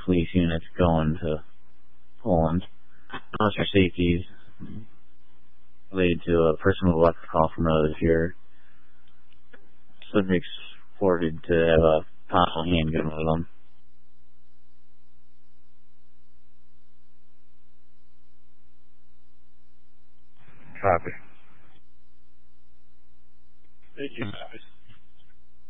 police units going to Poland. Officer safeties related to a person with a weapons call from another here. Subjects reported to have a possible handgun with them. Copy. Thank you, guys.